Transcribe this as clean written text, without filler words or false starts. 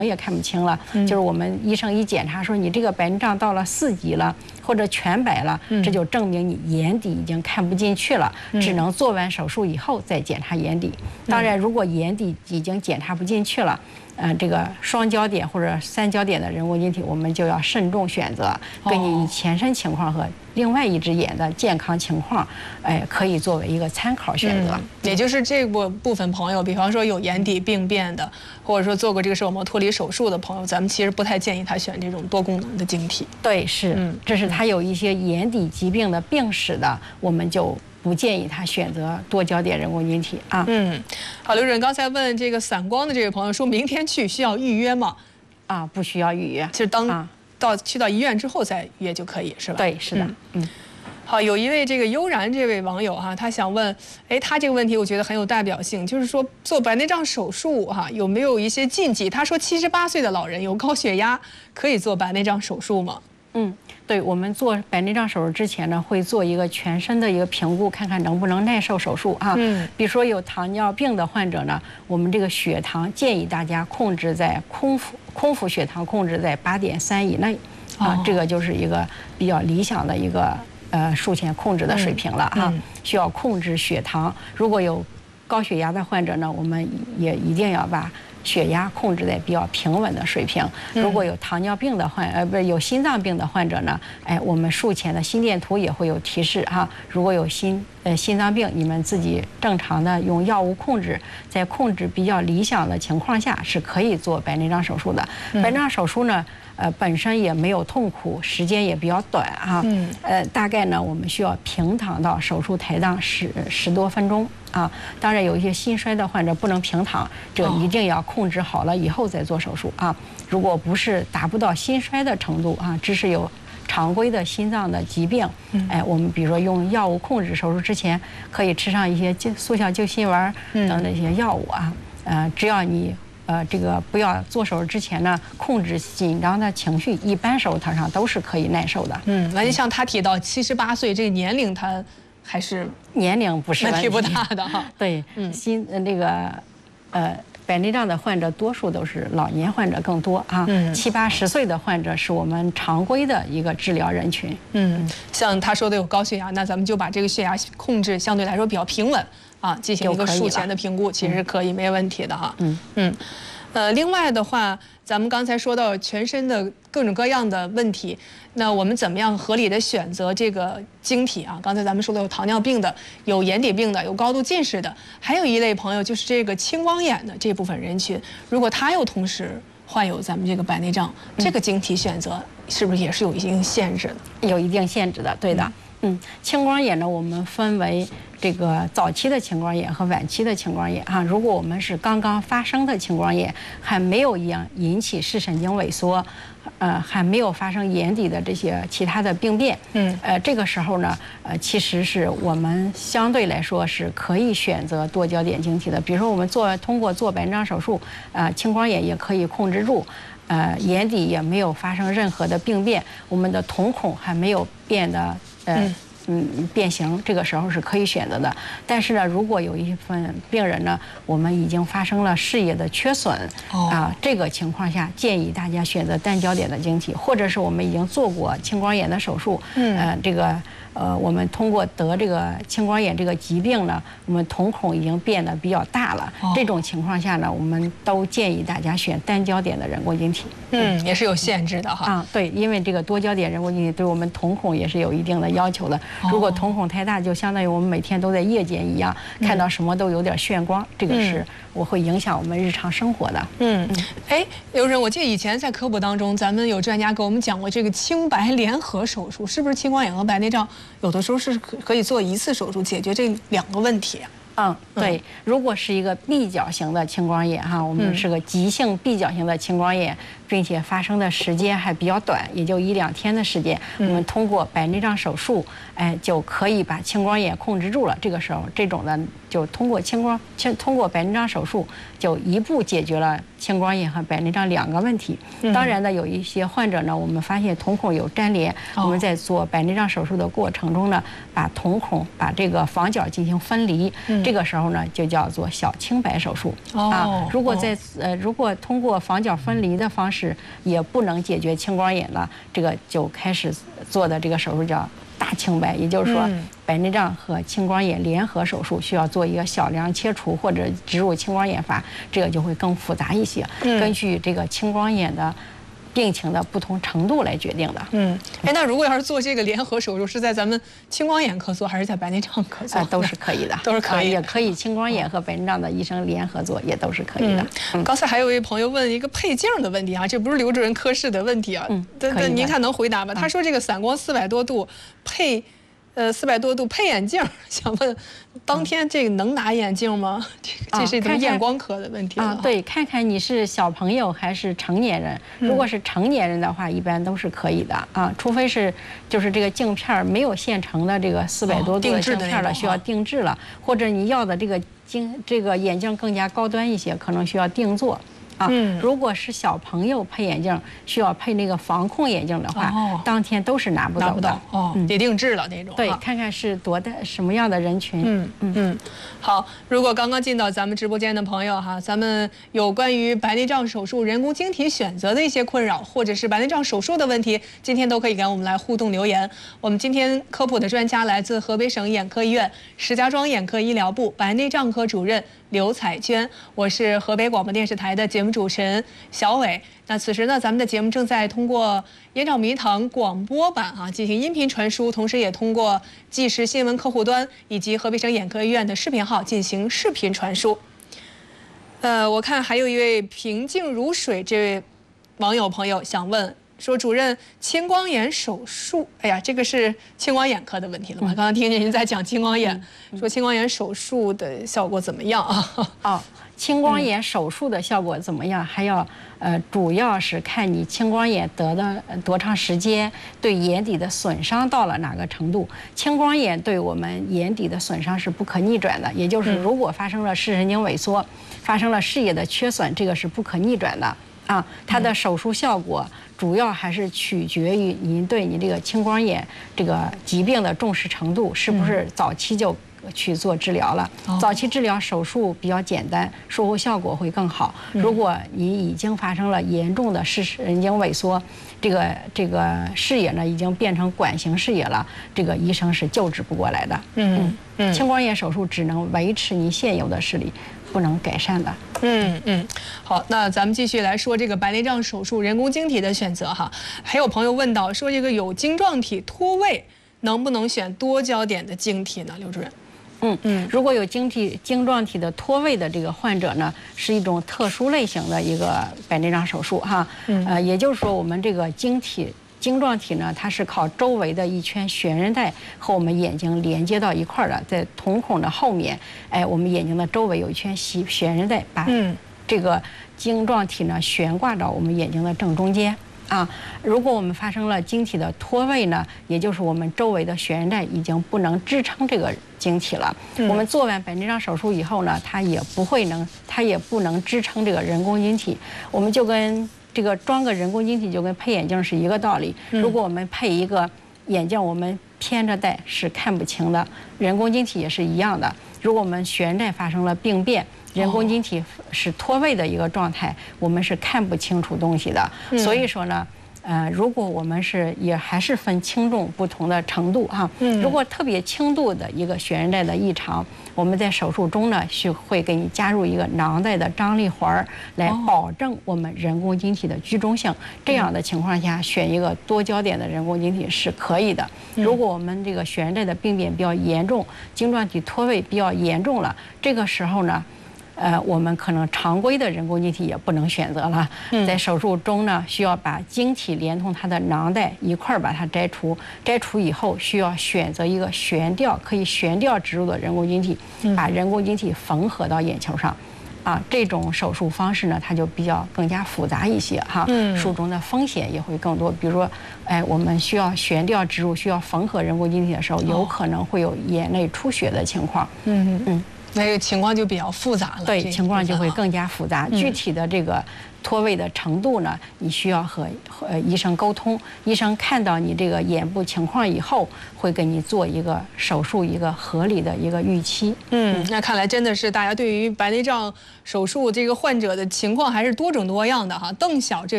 也看不清了，就是我们医生一检查说你这个白内障到了4级了，或者全白了，这就证明你眼底已经看不进去了，只能做完手术以后再检查眼底。当然，如果眼底已经检查不进去了，这个双焦点或者3焦点的人工晶体，我们就要慎重选择，根据你全身情况和另外一只眼的健康情况，可以作为一个参考选择。 也就是这部分朋友，比方说有眼底病变的，或者说做过这个视网膜脱离手术的朋友，咱们其实不太建议他选这种多功能的晶体。 对，是，这是他有一些眼底疾病的病史的，我们就不建议他选择多焦点人工晶体啊。 好，刘主任刚才问这个散光的这位朋友说，明天去需要预约吗？ 啊，不需要预约， 就是去到医院之后再约就可以，是吧？ 对，是的， 好，有一位这个悠然这位网友哈，他想问，他这个问题我觉得很有代表性，就是说做白内障手术哈，有没有一些禁忌？他说78岁的老人有高血压，可以做白内障手术吗？ 对，我们做白内障手术之前呢，会做一个全身的一个评估，看看能不能耐受手术啊。比如说有糖尿病的患者呢，我们这个血糖建议大家控制在空腹血糖控制在8.3以内啊，这个就是一个比较理想的一个术前控制的水平了哈。需要控制血糖，如果有高血压的患者呢，我们也一定要把血压控制在比较平稳的水平。如果有糖尿病的有心脏病的患者呢，我们术前的心电图也会有提示哈。如果有心脏病，你们自己正常的用药物控制，在控制比较理想的情况下，是可以做白内障手术的。白内障手术呢，本身也没有痛苦，时间也比较短哈。大概呢，我们需要平躺到手术台上10多分钟。当然有一些心衰的患者不能平躺，这一定要控制好了以后再做手术啊。如果不是达不到心衰的程度啊，只是有常规的心脏的疾病，我们比如说用药物控制，手术之前可以吃上一些速效救心丸等这些药物啊。只要你这个不要做手术之前呢，控制紧张的情绪，一般手术台上都是可以耐受的。 那就像他提到78岁这个年龄，他还是年龄不是问题不大的哈。 对，白内障的患者多数都是老年患者更多啊，70、80岁的患者是我们常规的一个治疗人群。 像他说的有高血压，那咱们就把这个血压控制相对来说比较平稳啊，进行一个术前的评估，其实是可以没问题的哈。另外的话，咱们刚才说到全身的各种各样的问题，那我们怎么样合理的选择这个晶体啊？刚才咱们说的有糖尿病的，有眼底病的，有高度近视的，还有一类朋友就是这个青光眼的这部分人群，如果他又同时患有咱们这个白内障，这个晶体选择是不是也是有一定限制的？ 有一定限制的，对的。青光眼呢，我们分为这个早期的青光眼和晚期的青光眼啊。如果我们是刚刚发生的青光眼，还没有引起视神经萎缩，还没有发生眼底的这些其他的病变，这个时候呢，其实是我们相对来说是可以选择多焦点晶体的。比如说我们通过做白内障手术，青光眼也可以控制住。眼底也没有发生任何的病变，我们的瞳孔还没有变得变形，这个时候是可以选择的。但是呢，如果有一部分病人呢，我们已经发生了视野的缺损，这个情况下建议大家选择单焦点的晶体，或者是我们已经做过青光眼的手术，我们通过得这个青光眼这个疾病呢，我们瞳孔已经变得比较大了。这种情况下呢，我们都建议大家选单焦点的人工晶体。 也是有限制的哈。 对，因为这个多焦点人工晶体对我们瞳孔也是有一定的要求的。如果瞳孔太大，就相当于我们每天都在夜间一样，看到什么都有点眩光，这个是会影响我们日常生活的。 刘主任，我记得以前在科普当中，咱们有专家给我们讲过这个青白联合手术，是不是青光眼和白内障有的时候是可以做一次手术解决这2个问题啊？ 对，如果是一个闭角型的青光眼哈，我们是个急性闭角型的青光眼，并且发生的时间还比较短，也就1、2天的时间，我们通过白内障手术，就可以把青光眼控制住了。这个时候，这种的就通过白内障手术，就一步解决了青光眼和白内障2个问题。当然呢，有一些患者呢，我们发现瞳孔有粘连，我们在做白内障手术的过程中呢，把瞳孔把这个房角进行分离，这个时候呢就叫做小青白手术啊。如果通过房角分离的方式也不能解决青光眼了，这个就开始做的这个手术叫大青白，也就是说白内障和青光眼联合手术，需要做一个小梁切除或者植入青光眼阀，这个就会更复杂一些。根据这个青光眼的病情的不同程度来决定的。 那如果要是做这个联合手术，是在咱们青光眼科做，还是在白内障科做？ 都是可以的， 都是可以， 也可以青光眼和白内障的医生联合做，也都是可以的。 刚才还有一位朋友问一个配镜的问题啊，这不是刘主任科室的问题啊。您看能回答吗？他说这个散光400多度配。400多度配眼镜，想问，当天这个能拿眼镜吗？这是一种验光科的问题了。 对，看看你是小朋友还是成年人。如果是成年人的话，一般都是可以的啊，除非是就是这个镜片没有现成的这个400多度的镜片了，需要定制了，或者你要的这个眼镜更加高端一些，可能需要定做。如果是小朋友配眼镜，需要配那个防控眼镜的话，当天都是拿不到的。 得定制了那种。 对，看看是什么样的人群。 好，如果刚刚进到咱们直播间的朋友哈，咱们有关于白内障手术人工晶体选择的一些困扰，或者是白内障手术的问题，今天都可以跟我们来互动留言。我们今天科普的专家来自河北省眼科医院石家庄眼科医疗部白内障科主任刘彩娟，我是河北广播电视台的节目主持人小伟。那此时呢，咱们的节目正在通过眼找迷堂广播版进行音频传输，同时也通过即时新闻客户端以及河北省眼科医院的视频号进行视频传输。我看还有一位平静如水这位网友朋友想问说，主任，青光眼手术，哎呀，这个是青光眼科的问题了吗？刚刚听见您在讲青光眼，说青光眼手术的效果怎么样啊？ 青光眼手术的效果怎么样？还要主要是看你青光眼得的多长时间，对眼底的损伤到了哪个程度。青光眼对我们眼底的损伤是不可逆转的，也就是如果发生了视神经萎缩，发生了视野的缺损，这个是不可逆转的啊。它的手术效果主要还是取决于您对你这个青光眼这个疾病的重视程度，是不是早期就去做治疗了。早期治疗手术比较简单，术后效果会更好。如果你已经发生了严重的视神经萎缩，这个视野呢已经变成管型视野了，这个医生是救治不过来的。青光眼手术只能维持你现有的视力，不能改善的。 好，那咱们继续来说这个白内障手术人工晶体的选择哈。还有朋友问到说，这个有晶状体脱位，能不能选多焦点的晶体呢？刘主任？ 如果有晶状体的脱位的这个患者呢，是一种特殊类型的一个白内障手术哈。也就是说，我们这个晶状体呢，它是靠周围的一圈悬韧带和我们眼睛连接到一块儿的，在瞳孔的后面，我们眼睛的周围有一圈悬韧带，把这个晶状体呢悬挂到我们眼睛的正中间。如果我们发生了晶体的脱位呢，也就是我们周围的悬韧带已经不能支撑这个晶体了。我们做完白内障手术以后呢，它也不能支撑这个人工晶体。我们就跟这个装个人工晶体就跟配眼镜是一个道理。如果我们配一个眼镜，我们偏着戴是看不清的，人工晶体也是一样的。如果我们悬韧带发生了病变，人工晶体是脱位的一个状态，我们是看不清楚东西的。所以说呢，如果我们也还是分轻重不同的程度哈。如果特别轻度的一个悬韧带的异常，我们在手术中呢会给你加入一个囊袋的张力环，来保证我们人工晶体的居中性。这样的情况下，选一个多焦点的人工晶体是可以的。如果我们这个悬韧带的病变比较严重，晶状体脱位比较严重了，这个时候呢，我们可能常规的人工晶体也不能选择了。在手术中呢，需要把晶体连同它的囊袋一块儿把它摘除。摘除以后，需要选择一个可以悬吊植入的人工晶体，把人工晶体缝合到眼球上。这种手术方式呢，它就更加复杂一些哈。术中的风险也会更多。比如说，我们需要悬吊植入、需要缝合人工晶体的时候，有可能会有眼内出血的情况。 那个情况就比较复杂了。 对，情况就会更加复杂。具体的这个脱位的程度呢，你需要和医生沟通。医生看到你这个眼部情况以后，会给你做一个手术一个合理的一个预期。 那看来真的是大家对于白内障手术这个患者的情况还是多种多样的哈。邓晓这